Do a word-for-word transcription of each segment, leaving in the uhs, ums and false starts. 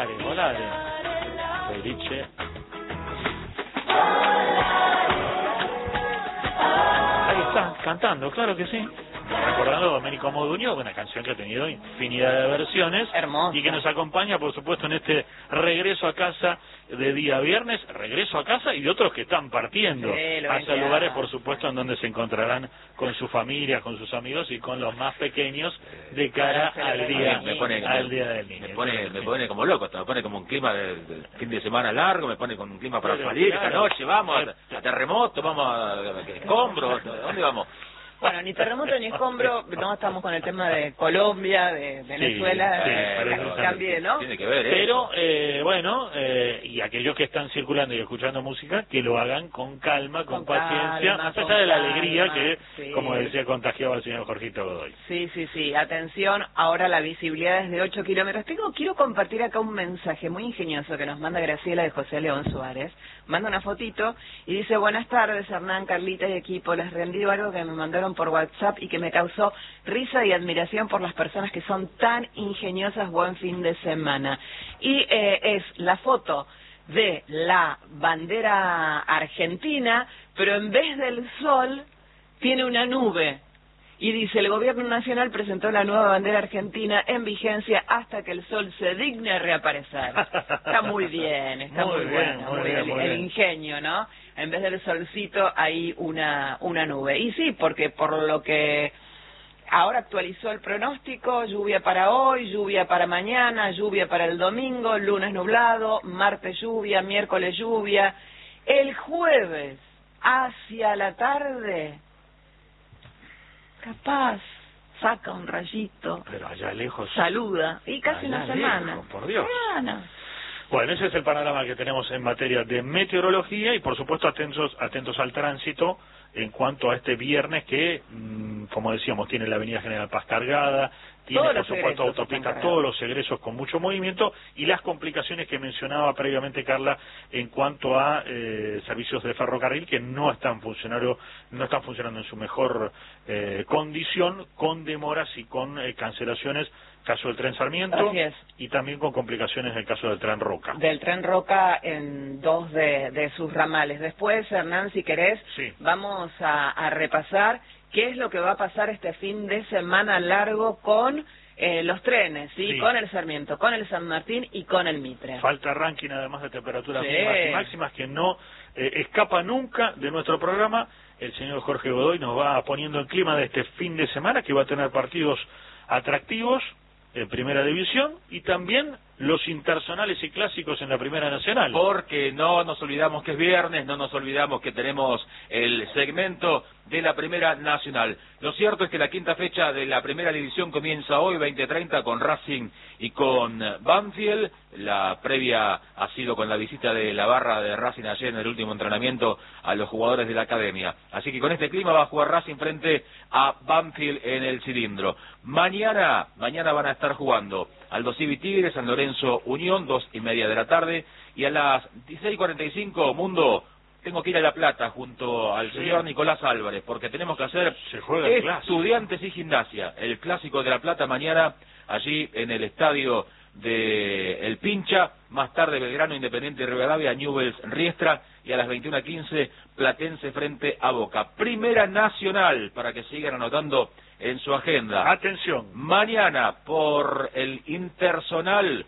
volare, volare. Felice. Ahí está, cantando, claro que sí. Recordando a Domenico Modugno, una canción que ha tenido infinidad de versiones. Hermosa. Y que nos acompaña, por supuesto, en este regreso a casa de día viernes, regreso a casa y de otros que están partiendo Sí, hacia lugares, por supuesto, en donde se encontrarán con su familia, con sus amigos y con los más pequeños de cara al día, me pone, al me, día del niño. Me pone, me pone como loco, me pone como un clima de, de fin de semana largo, me pone con un clima para Pero, salir claro. esta noche, vamos a, a terremoto, vamos a, a, a escombros, ¿dónde vamos? Bueno, ni terremoto ni escombro, no estamos con el tema de Colombia, de Venezuela, Sí, sí, eh, pero cambie, ¿no? Tiene que ver, ¿eh? Pero, eh, bueno, eh, y aquellos que están circulando y escuchando música, que lo hagan con calma, con, Con paciencia, calma, a pesar con de la calma, alegría que, sí. como decía, contagiaba al señor Jorgito Godoy. Sí, sí, sí. Atención, ahora la visibilidad es de ocho kilómetros. Tengo, quiero compartir acá un mensaje muy ingenioso que nos manda Graciela de José León Suárez. Manda una fotito y dice: buenas tardes, Hernán, Carlita y equipo. Les rendí algo que me mandaron por WhatsApp y que me causó risa y admiración por las personas que son tan ingeniosas. Buen fin de semana. Y eh, es la foto de la bandera argentina, pero en vez del sol tiene una nube. Y dice: el gobierno nacional presentó la nueva bandera argentina en vigencia hasta que el sol se digne a reaparecer. Está muy bien, está muy, Muy muy bien, bueno, muy muy bien, el, muy el bien. ingenio, ¿no? En vez del solcito hay una, una nube. Y sí, porque por lo que ahora actualizó el pronóstico, lluvia para hoy, lluvia para mañana, lluvia para el domingo, lunes nublado, martes lluvia, miércoles lluvia. El jueves, hacia la tarde, capaz saca un rayito, Pero allá lejos. saluda, y casi allá una semana. lejos, por Dios. Semana. Bueno, ese es el panorama que tenemos en materia de meteorología y, por supuesto, atentos, atentos al tránsito en cuanto a este viernes que, mmm, como decíamos, tiene la avenida General Paz cargada, tiene, Todos por los supuesto, egresos autopista, están todos los egresos con mucho movimiento y las complicaciones que mencionaba previamente Carla en cuanto a eh, servicios de ferrocarril que no están funcionando, no están funcionando en su mejor eh, condición, con demoras y con eh, cancelaciones, caso del tren Sarmiento, Así es. y también con complicaciones en el caso del tren Roca. Del tren Roca en dos de, de sus ramales. Después, Hernán, si querés, Sí. vamos a, a repasar qué es lo que va a pasar este fin de semana largo con eh, los trenes, ¿sí? Sí. Con el Sarmiento, con el San Martín y con el Mitre. Falta ranking además de temperaturas Sí. mínimas y máximas que no eh, escapa nunca de nuestro programa. El señor Jorge Godoy nos va poniendo el clima de este fin de semana que va a tener partidos atractivos en Primera División y también los interzonales y clásicos en la Primera Nacional. Porque no nos olvidamos que es viernes, no nos olvidamos que tenemos el segmento de la Primera Nacional. Lo cierto es que la quinta fecha de la Primera División comienza hoy, veinte treinta, con Racing y con Banfield. La previa ha sido con la visita de la barra de Racing ayer en el último entrenamiento a los jugadores de la academia. Así que con este clima va a jugar Racing frente a Banfield en el cilindro. Mañana, mañana van a estar jugando Aldo Civi Tigre, San Lorenzo Unión, dos y media de la tarde, y a las dieciséis cuarenta y cinco, Mundo, tengo que ir a La Plata junto al Sí. señor Nicolás Álvarez, porque tenemos que hacer Se juega el clásico. Estudiantes y Gimnasia, el clásico de La Plata mañana, allí en el estadio de El Pincha, más tarde Belgrano, Independiente y Rivadavia, Newell's Riestra, y a las veintiuna quince Platense frente a Boca. Primera Nacional, para que sigan anotando en su agenda. Atención. Mañana, por el interzonal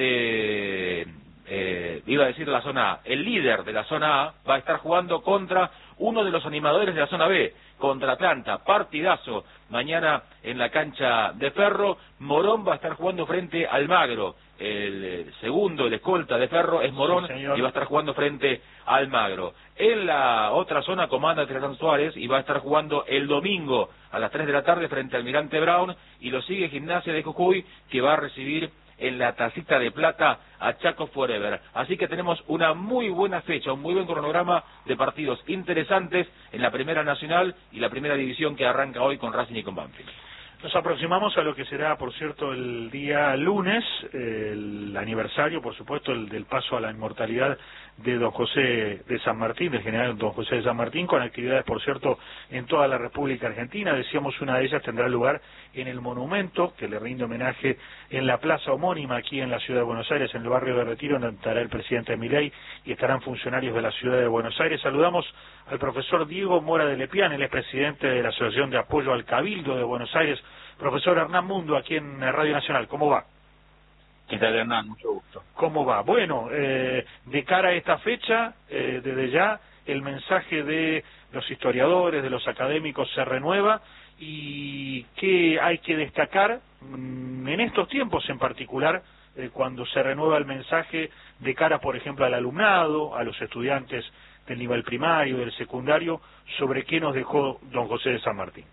de, eh, iba a decir la zona A, el líder de la zona A va a estar jugando contra uno de los animadores de la zona B, contra Atlanta, partidazo, mañana en la cancha de Ferro. Morón va a estar jugando frente al Magro, el, el segundo, el escolta de Ferro es Morón, Sí, y señor. va a estar jugando frente al Magro. En la otra zona comanda Trinidad Suárez y va a estar jugando el domingo a las tres de la tarde frente al Almirante Brown, y lo sigue Gimnasia de Jujuy, que va a recibir en la tacita de plata a Chaco Forever. Así que tenemos una muy buena fecha, un muy buen cronograma de partidos interesantes en la Primera Nacional y la Primera División que arranca hoy con Racing y con Banfield. Nos aproximamos a lo que será, por cierto, el día lunes, el aniversario, por supuesto, el del paso a la inmortalidad de don José de San Martín, del general don José de San Martín, con actividades, por cierto, en toda la República Argentina. Decíamos, una de ellas tendrá lugar en el monumento, que le rinde homenaje en la plaza homónima, aquí en la ciudad de Buenos Aires, en el barrio de Retiro, donde estará el presidente Milei y estarán funcionarios de la ciudad de Buenos Aires. Saludamos al profesor Diego Mora de Lepián, él es presidente de la Asociación de Apoyo al Cabildo de Buenos Aires. Profesor Hernán Mundo, aquí en Radio Nacional, ¿cómo va? ¿Qué tal, Hernán? Mucho gusto. ¿Cómo va? Bueno, eh, de cara a esta fecha, eh, desde ya, el mensaje de los historiadores, de los académicos se renueva, y ¿qué hay que destacar mmm, en estos tiempos en particular, eh, cuando se renueva el mensaje de cara, por ejemplo, al alumnado, a los estudiantes del nivel primario, del secundario, sobre qué nos dejó don José de San Martín?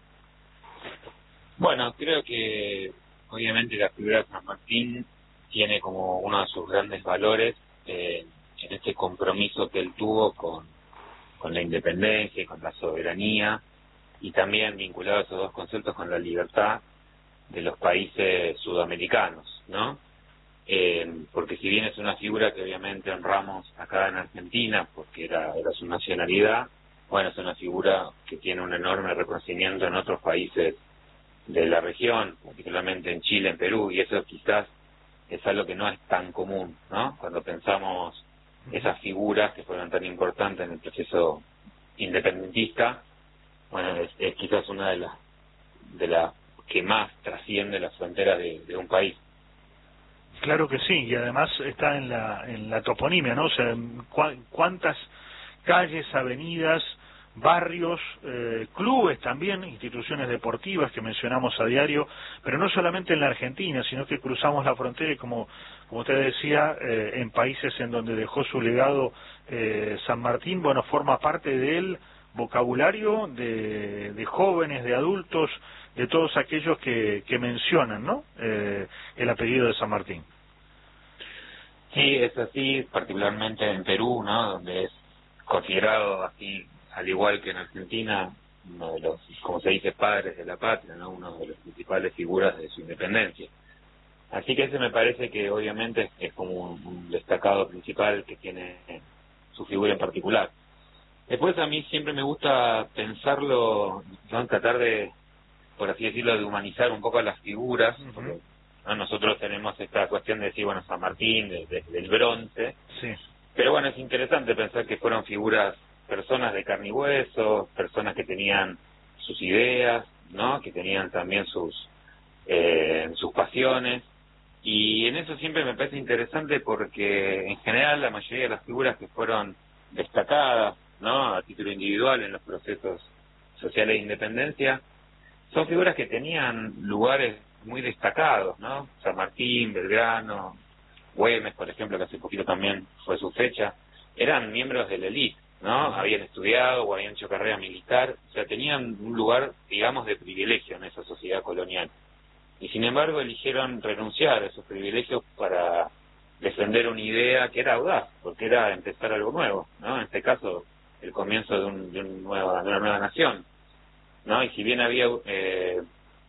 Bueno, creo que obviamente la figura de San Martín tiene como uno de sus grandes valores eh, en este compromiso que él tuvo con, con la independencia y con la soberanía, y también vinculado a esos dos conceptos con la libertad de los países sudamericanos, ¿no? Eh, porque si bien es una figura que obviamente honramos acá en Argentina porque era, era su nacionalidad, bueno, es una figura que tiene un enorme reconocimiento en otros países de la región, particularmente en Chile, en Perú, y eso quizás es algo que no es tan común, ¿no? Cuando pensamos esas figuras que fueron tan importantes en el proceso independentista, bueno, es, es quizás una de las de las que más trasciende las fronteras de, de un país. Claro que sí, y además está en la en la toponimia, ¿no? O sea, cu cuántas calles, avenidas, barrios, eh, clubes también, instituciones deportivas que mencionamos a diario, pero no solamente en la Argentina, sino que cruzamos la frontera y como, como usted decía, eh, en países en donde dejó su legado eh, San Martín, bueno, forma parte del vocabulario de, de jóvenes, de adultos, de todos aquellos que, que mencionan, ¿no? Eh, el apellido de San Martín. Sí, es así, particularmente en Perú, ¿no? Donde es considerado así, al igual que en Argentina, uno de los, como se dice, padres de la patria, ¿no? Uno de las principales figuras de su independencia. Así que ese me parece que obviamente es como un, un destacado principal que tiene su figura en particular. Después a mí siempre me gusta pensarlo, ¿no? Tratar de, por así decirlo, de humanizar un poco a las figuras, uh-huh. Porque ¿no? Nosotros tenemos esta cuestión de decir, bueno, San Martín, de, de, del bronce, sí. Pero bueno, es interesante pensar que fueron figuras, personas de carne y hueso, personas que tenían sus ideas, ¿no? Que tenían también sus eh, sus pasiones, y en eso siempre me parece interesante porque en general la mayoría de las figuras que fueron destacadas, ¿no? A título individual en los procesos sociales de independencia, son figuras que tenían lugares muy destacados, ¿no? San Martín, Belgrano, Güemes, por ejemplo, que hace poquito también fue su fecha, eran miembros de la élite, ¿no? Habían estudiado o habían hecho carrera militar, o sea, tenían un lugar, digamos, de privilegio en esa sociedad colonial. Y sin embargo eligieron renunciar a esos privilegios para defender una idea que era audaz, porque era empezar algo nuevo, ¿no? En este caso, el comienzo de, un, de, un nueva, de una nueva nación, ¿no? Y si bien había eh,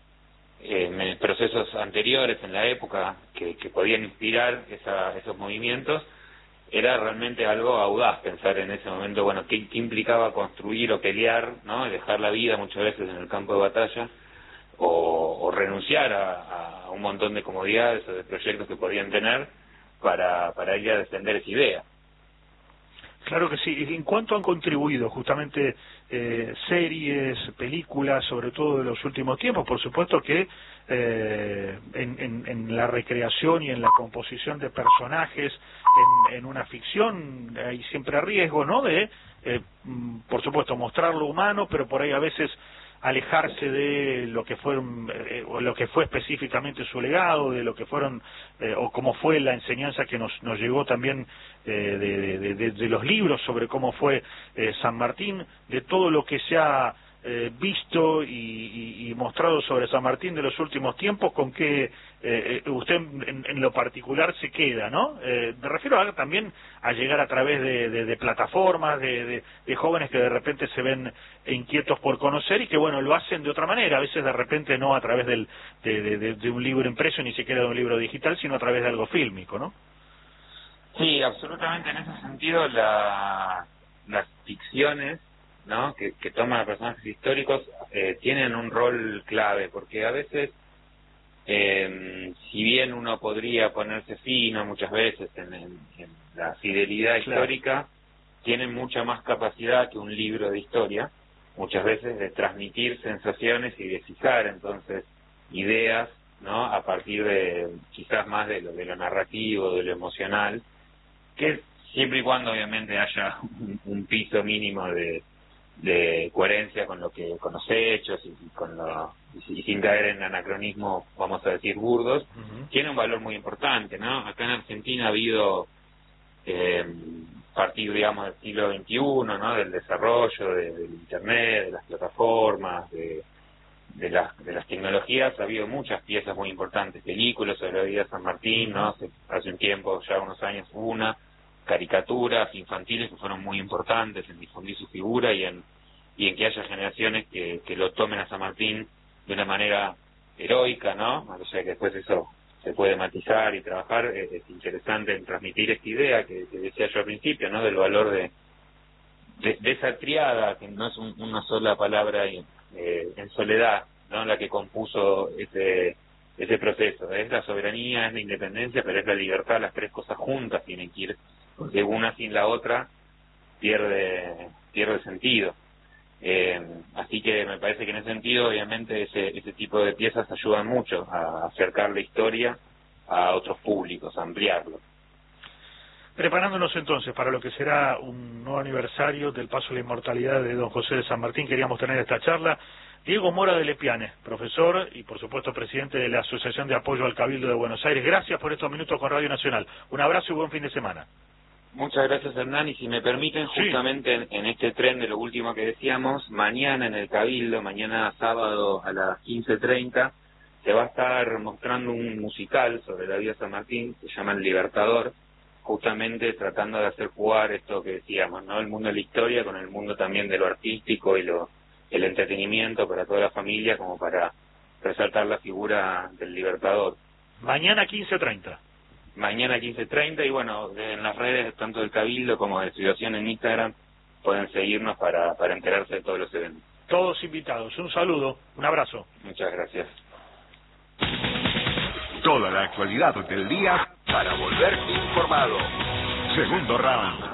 eh, procesos anteriores en la época que, que podían inspirar esa, esos movimientos, era realmente algo audaz pensar en ese momento, bueno, qué, qué implicaba construir o pelear, ¿no? Y dejar la vida muchas veces en el campo de batalla, o, o renunciar a, a un montón de comodidades o de proyectos que podían tener para, para ir a defender esa idea. Claro que sí. ¿En cuánto han contribuido justamente eh, series, películas, sobre todo de los últimos tiempos? Por supuesto que eh, en, en, en la recreación y en la composición de personajes, en, en una ficción hay siempre riesgo, ¿no? De, eh, por supuesto, mostrar lo humano, pero por ahí a veces alejarse de lo que fueron eh, o lo que fue específicamente su legado, de lo que fueron eh, o cómo fue la enseñanza que nos nos llegó también eh, de, de, de, de los libros sobre cómo fue eh, San Martín, de todo lo que se ha eh, visto y, y, y mostrado sobre San Martín de los últimos tiempos, con que eh, usted en, en lo particular se queda, ¿no? Eh, me refiero a, también a llegar a través de, de, de plataformas, de, de, de jóvenes que de repente se ven inquietos por conocer y que, bueno, lo hacen de otra manera, a veces de repente no a través del, de, de, de, de un libro impreso, ni siquiera de un libro digital, sino a través de algo fílmico, ¿no? Sí, absolutamente. En ese sentido, la, las ficciones, ¿no?, que, que toman a personajes históricos eh, tienen un rol clave, porque a veces, eh, si bien uno podría ponerse fino muchas veces en, en, en la fidelidad Claro. histórica, tienen mucha más capacidad que un libro de historia, muchas veces de transmitir sensaciones y de fijar entonces ideas, ¿no?, a partir de quizás más de lo, de lo narrativo, de lo emocional, que siempre y cuando obviamente haya un, un piso mínimo de de coherencia con lo que con los hechos y, y con lo y sin caer en anacronismos, vamos a decir, burdos, uh-huh. tiene un valor muy importante, ¿no? Acá en Argentina ha habido eh, a partir, digamos, del siglo veintiuno, ¿no?, del desarrollo de, del internet, de las plataformas, de de las de las tecnologías, ha habido muchas piezas muy importantes, películas sobre la vida de San Martín, ¿no? Hace, hace un tiempo, ya unos años, una caricaturas infantiles que fueron muy importantes en difundir su figura y en y en que haya generaciones que, que lo tomen a San Martín de una manera heroica, ¿no? O sea, que después eso se puede matizar y trabajar. Es, es interesante en transmitir esta idea que, que decía yo al principio, ¿no?, del valor de de, de esa triada, que no es un, una sola palabra en, eh, en soledad, ¿no?, la que compuso ese ese proceso. Es la soberanía, es la independencia, pero es la libertad. Las tres cosas juntas tienen que ir, porque una sin la otra pierde pierde sentido. Eh, así que me parece que en ese sentido, obviamente, ese ese tipo de piezas ayudan mucho a acercar la historia a otros públicos, a ampliarlo. Preparándonos entonces para lo que será un nuevo aniversario del paso a la inmortalidad de don José de San Martín, queríamos tener esta charla. Diego Mora de Lepiane, profesor y por supuesto presidente de la Asociación de Apoyo al Cabildo de Buenos Aires. Gracias por estos minutos con Radio Nacional. Un abrazo y buen fin de semana. Muchas gracias, Hernán, y si me permiten, justamente sí. en, en este tren de lo último que decíamos, mañana en el Cabildo, mañana sábado a las quince treinta, se va a estar mostrando un musical sobre la vida de San Martín, se llama El Libertador, justamente tratando de hacer jugar esto que decíamos, ¿no?, el mundo de la historia con el mundo también de lo artístico y lo el entretenimiento para toda la familia, como para resaltar la figura del Libertador. Mañana quince treinta. Mañana quince treinta, y bueno, en las redes tanto del Cabildo como de Situación en Instagram pueden seguirnos para, para enterarse de todos los eventos. Todos invitados. Un saludo, un abrazo. Muchas gracias. Toda la actualidad del día para volverte informado. Segundo round.